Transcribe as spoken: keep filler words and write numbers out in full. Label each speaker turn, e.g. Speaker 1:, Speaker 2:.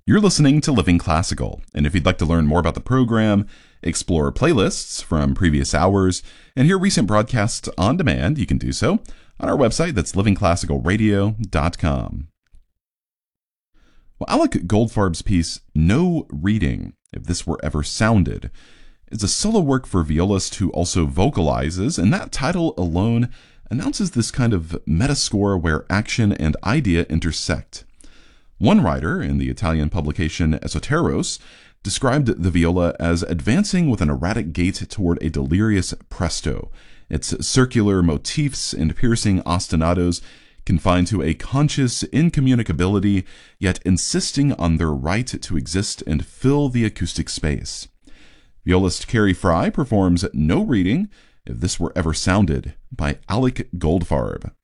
Speaker 1: You're listening to Living Classical, and if you'd like to learn more about the program, explore playlists from previous hours, and hear recent broadcasts on demand, you can do so on our website. That's living classical radio dot com. Well, Alec Goldfarb's piece, No Reading, If This Were Ever Sounded, is a solo work for violist who also vocalizes, and that title alone announces this kind of metascore where action and idea intersect. One writer in the Italian publication Esoteros described the viola as advancing with an erratic gait toward a delirious presto, its circular motifs and piercing ostinatos confined to a conscious incommunicability, yet insisting on their right to exist and fill the acoustic space. Violist Carrie Fry performs No Reading, If This Were Ever Sounded, by Alec Goldfarb.